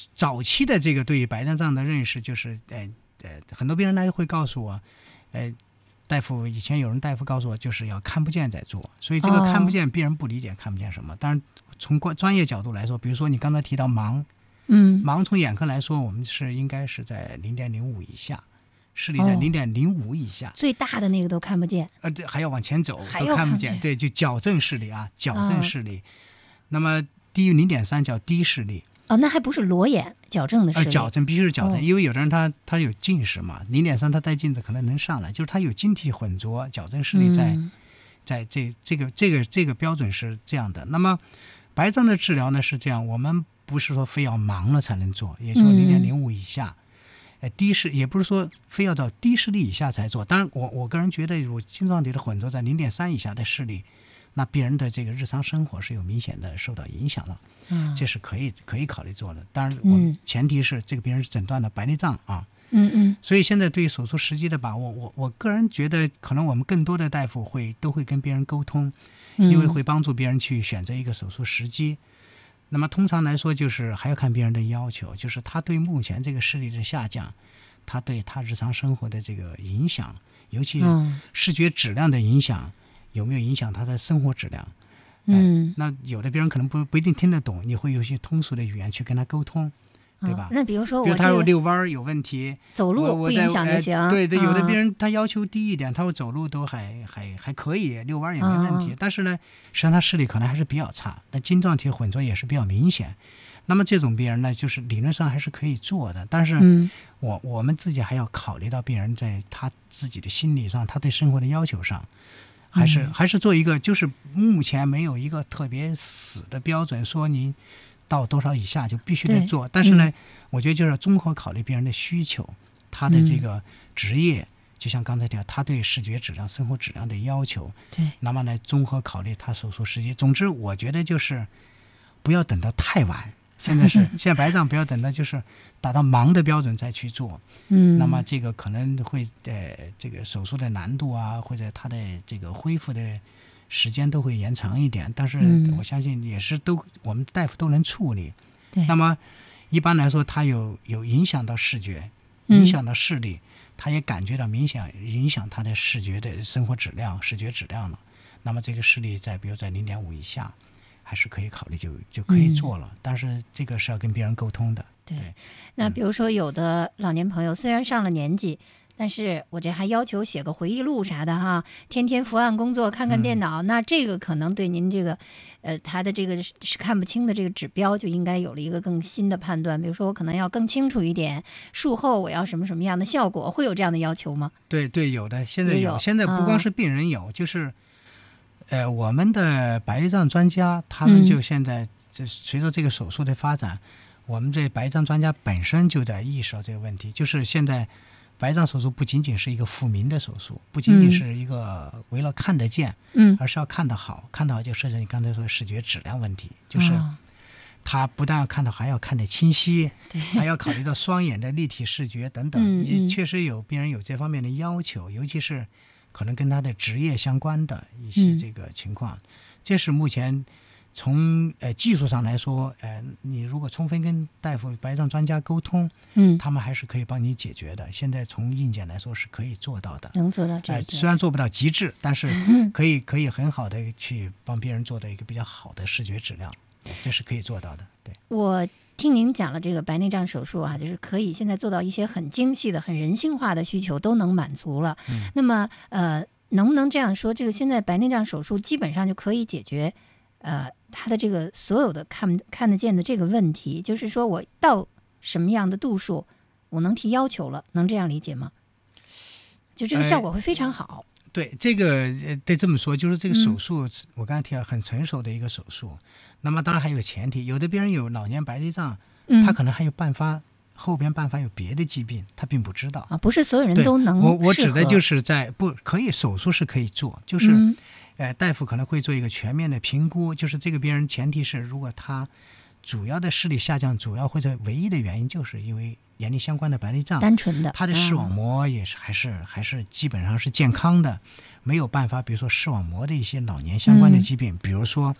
早期的这个对于白内障的认识就是很多病人来会告诉我，大夫以前有人大夫告诉我就是要看不见再做，所以这个看不见病人不理解看不见什么。当然从专业角度来说，比如说你刚才提到盲，盲从眼科来说我们是应该是在 0.05 以下，视力在 0.05 以下， 最大的那个都看不见， 还要往前走都看不见，对，就矫正视力啊，矫正视力。那么低于 0.3 叫低视力。 那还不是裸眼矫正的视力， 矫正必须是矫正，因为有的人他有近视嘛，0.3他戴镜子可能能上来，就是他有晶体混浊，矫正视力在这个标准是这样的。那么白障的治疗呢是这样，我们不是说非要盲了才能做，也说 0.05 以下，低视也不是说非要到低视力以下才做。当然我个人觉得，如果晶状体的混浊在 0.3 以下的视力，那病人的这个日常生活是有明显的受到影响了，这是可以考虑做的。当然，我们前提是这个病人是诊断的白内障啊。所以现在对于手术时机的把握，我个人觉得可能我们更多的大夫都会跟病人沟通，因为会帮助病人去选择一个手术时机。那么通常来说，就是还要看病人的要求，就是他对目前这个视力的下降，他对他日常生活的这个影响，尤其视觉质量的影响。有没有影响他的生活质量？那有的病人可能不一定听得懂，你会有些通俗的语言去跟他沟通，对吧？ 那比如说他有遛弯有问题， 走路不影响就行。 对，有的病人他要求低一点，他会走路都还可以，遛弯也没问题。但是呢，实际上他视力可能还是比较差，那晶状体混浊也是比较明显。那么这种病人呢，就是理论上还是可以做的，但是我们自己还要考虑到病人在他自己的心理上，他对生活的要求上。还是做一个，就是目前没有一个特别死的标准，说你到多少以下就必须得做。但是呢，我觉得就是综合考虑病人的需求，他的这个职业，就像刚才提到，他对视觉质量、生活质量的要求。 对。 那么呢，综合考虑他手术时机。总之，我觉得就是不要等到太晚。现在白障不要等到就是达到盲的标准再去做，那么这个可能会这个手术的难度啊，或者它的这个恢复的时间都会延长一点，但是我相信也是我们大夫都能处理。那么一般来说，它有影响到视觉，影响到视力，他也感觉到明显影响他的视觉的生活质量、视觉质量了。那么这个视力比如在 0.5 以下。还是可以考虑就可以做了，但是这个是要跟别人沟通的。 对，那比如说有的老年朋友虽然上了年纪，但是我这还要求写个回忆录啥的哈，天天伏案工作，看看电脑，那这个可能对您这个他的这个是看不清的这个指标就应该有了一个更新的判断。比如说我可能要更清楚一点，术后我要什么样的效果，会有这样的要求吗？ 对，有的，现在有，现在不光是病人有，就是我们的白内障专家，他们就现在随着这个手术的发展，我们这白内障专家本身就在意识到这个问题，就是现在白内障手术不仅仅是一个复明的手术，不仅仅是一个为了看得见，而是要看得好，看得好就涉及你刚才说的视觉质量问题，就是他不但要看到，还要看得清晰，还要考虑到双眼的立体视觉等等，也确实有病人有这方面的要求，尤其是可能跟他的职业相关的一些这个情况，这是目前从技术上来说，你如果充分跟大夫、白内障专家沟通，他们还是可以帮你解决的。现在从硬件来说是可以做到的， 能做到这个。 虽然做不到极致，但是可以很好的去帮别人做到一个比较好的视觉质量，这是可以做到的。对， 我听您讲了这个白内障手术啊，就是可以现在做到一些很精细的、很人性化的需求都能满足了。那么能不能这样说，这个现在白内障手术基本上就可以解决他的这个所有的看得见的这个问题？就是说我到什么样的度数，我能提要求了，能这样理解吗？就这个效果会非常好。 对，这个得这么说，就是这个手术，我刚才提到很成熟的一个手术。那么当然还有个前提，有的病人有老年白内障，他可能还有后边伴发有别的疾病，他并不知道啊， 不是所有人都能。 我指的就是可以手术是可以做，就是大夫可能会做一个全面的评估，就是这个病人前提是如果他主要的视力下降，主要或者唯一的原因就是因为年龄相关的白内障， 单纯的， 他的视网膜也是还是基本上是健康的，没有办法，比如说视网膜的一些老年相关的疾病，比如说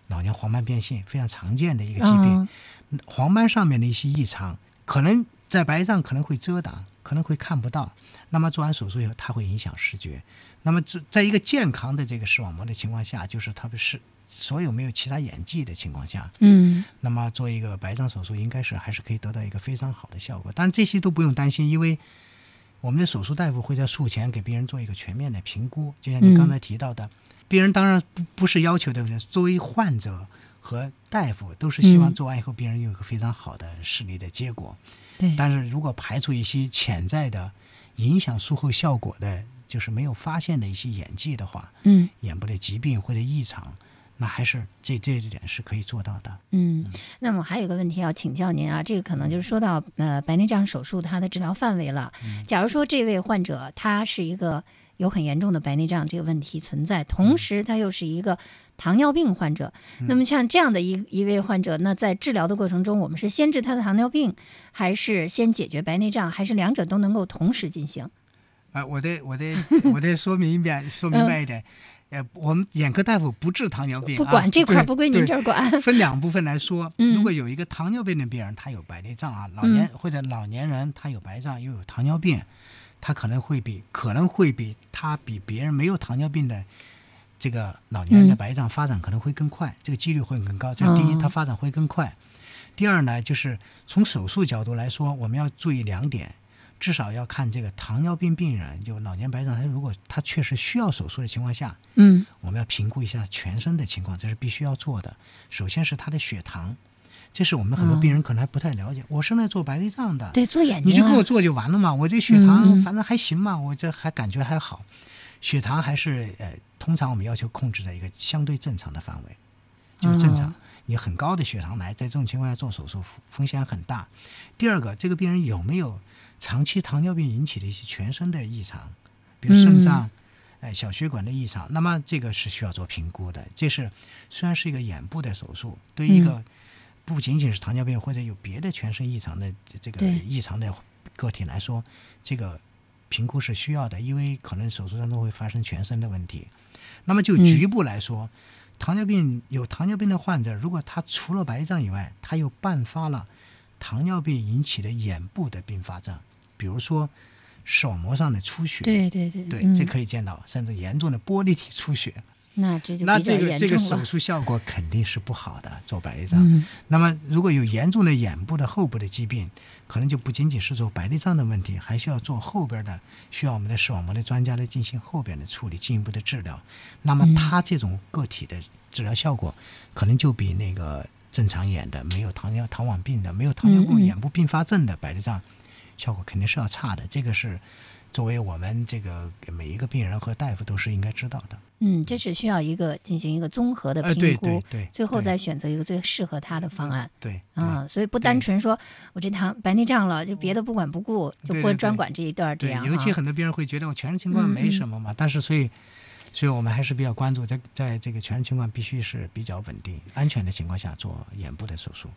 老年黄斑变性，非常常见的一个疾病。黄斑上面的一些异常，可能在白内障可能会遮挡，可能会看不到。那么做完手术以后，它会影响视觉。那么在一个健康的这个视网膜的情况下，就是它不是所有没有其他眼疾的情况下，那么做一个白内障手术，应该是还是可以得到一个非常好的效果。当然这些都不用担心，因为我们的手术大夫会在术前给病人做一个全面的评估，就像你刚才提到的，病人当然不是要求的，作为患者和大夫都是希望做完以后病人有一个非常好的视力的结果。 对， 但是如果排除一些潜在的影响术后效果的，就是没有发现的一些眼疾的话，眼部的疾病或者异常，那还是这点是可以做到的。 那么还有一个问题要请教您啊，这个可能就是说到白内障手术它的治疗范围了。假如说这位患者他是一个有很严重的白内障这个问题存在，同时他又是一个糖尿病患者，那么像这样的一位患者，那在治疗的过程中，我们是先治他的糖尿病，还是先解决白内障，还是两者都能够同时进行？ 我得说明白一点。我们眼科大夫不治糖尿病， 不管这块不归您这儿管。 分两部分来说，如果有一个糖尿病的病人，他有白内障啊，或者老年人他有白内障又有糖尿病，他可能会比别人没有糖尿病的这个老年人的白内障发展可能会更快，这个几率会更高。这是第一，它发展会更快。第二呢，就是从手术角度来说，我们要注意两点。至少要看这个糖尿病病人，就老年白内障，如果他确实需要手术的情况下，我们要评估一下全身的情况，这是必须要做的。首先是他的血糖，这是我们很多病人可能还不太了解。我是来做白内障的， 对，做眼睛， 你就给我做就完了嘛，我这血糖反正还行嘛，我这还感觉还好。血糖还是通常我们要求控制在一个相对正常的范围，就是正常。你很高的血糖来，在这种情况下做手术风险很大。第二个，这个病人有没有长期糖尿病引起的一些全身的异常，比如肾脏、小血管的异常，那么这个是需要做评估的。这是虽然是一个眼部的手术，对于一个不仅仅是糖尿病或者有别的全身异常的这个异常的个体来说，这个评估是需要的，因为可能手术当中会发生全身的问题。那么就局部来说，有糖尿病的患者，如果他除了白内障以外，他又伴发了糖尿病引起的眼部的并发症，比如说视网膜上的出血， 对， 这可以见到，甚至严重的玻璃体出血。 那这就比较严重了。 这个手术效果肯定是不好的，做白内障。那么如果有严重的眼部的后部的疾病，可能就不仅仅是做白内障的问题，还需要做后边的，需要我们的视网膜的专家来进行后边的处理，进一步的治疗。那么它这种个体的治疗效果，可能就比那个正常眼的、没有糖网病的、没有糖尿病眼部并发症的白内障效果肯定是要差的。这个是作为我们这个每一个病人和大夫都是应该知道的。 这是需要进行一个综合的评估， 对， 最后再选择一个最适合他的方案。 对， 所以不单纯说我这白内障了，就别的不管不顾，就专管这一段这样。 尤其很多病人会觉得我全身情况没什么嘛，但是所以我们还是比较关注在这个全身情况必须是比较稳定、安全的情况下做眼部的手术。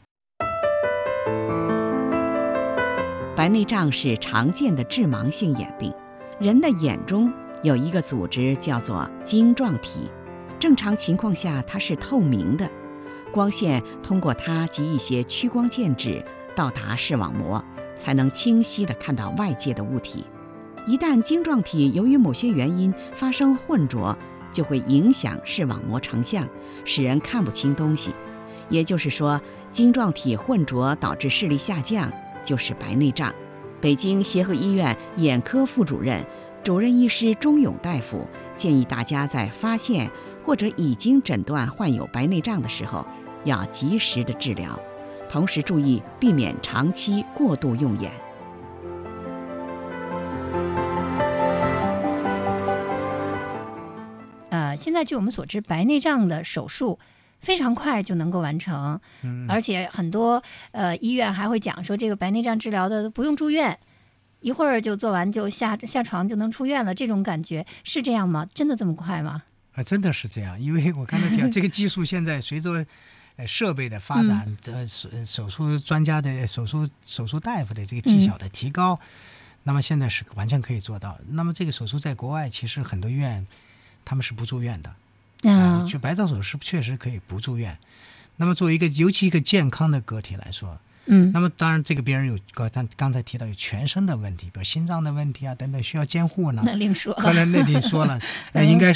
白内障是常见的致盲性眼病，人的眼中有一个组织叫做晶状体，正常情况下它是透明的，光线通过它及一些屈光介质到达视网膜，才能清晰地看到外界的物体。一旦晶状体由于某些原因发生混浊，就会影响视网膜成像，使人看不清东西。也就是说，晶状体混浊导致视力下降，就是白内障。北京协和医院眼科副主任、主任医师钟勇大夫建议大家在发现或者已经诊断患有白内障的时候，要及时的治疗，同时注意避免长期过度用眼。 现在据我们所知，白内障的手术非常快就能够完成，而且很多医院还会讲说，这个白内障治疗的不用住院，一会儿就做完就下床就能出院了，这种感觉是这样吗？真的这么快吗？ 真的是这样，因为我刚才提到这个技术现在随着设备的发展，手术专家的手术大夫的这个技巧的提高，那么现在是完全可以做到。那么这个手术在国外其实很多医院他们是不住院的， 就白噪手术确实可以不住院。那么作为尤其一个健康的个体来说，那么当然这个病人有刚才提到有全身的问题，比如心脏的问题啊等等需要监护呢， 那另说了， 可能那另说了，应该